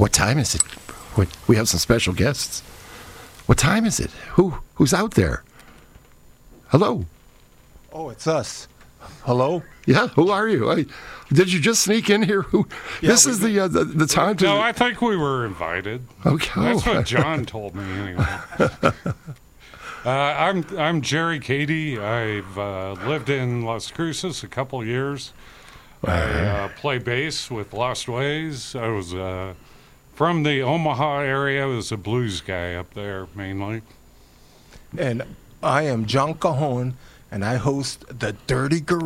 What time is it? We have some special guests. What time is it? Who's out there? Hello? Oh, it's us. Hello? Yeah, who are you? Did you just sneak in here? This is the time to... No, I think we were invited. Okay. That's what John told me anyway. I'm Jerry Cady. I've lived in Las Cruces a couple years. I play bass with Lost Ways. I was from the Omaha area. I was a blues guy up there mainly. And I am John Cajon, and I host the Dirty Gorilla.